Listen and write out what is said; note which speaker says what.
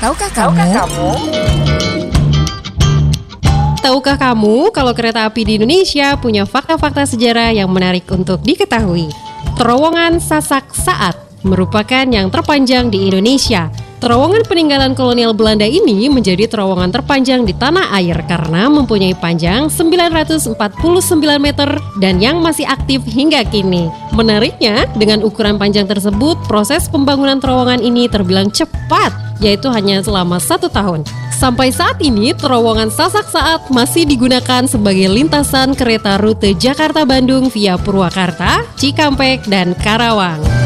Speaker 1: Tahukah kamu kalau kereta api di Indonesia punya fakta-fakta sejarah yang menarik untuk diketahui? Terowongan Sasak Saat merupakan yang terpanjang di Indonesia. Terowongan peninggalan kolonial Belanda ini menjadi terowongan terpanjang di tanah air karena mempunyai panjang 949 meter dan yang masih aktif hingga kini. Menariknya, dengan ukuran panjang tersebut, proses pembangunan terowongan ini terbilang cepat, yaitu hanya selama 1 tahun. Sampai saat ini, terowongan Sasak Saat masih digunakan sebagai lintasan kereta rute Jakarta-Bandung via Purwakarta, Cikampek, dan Karawang.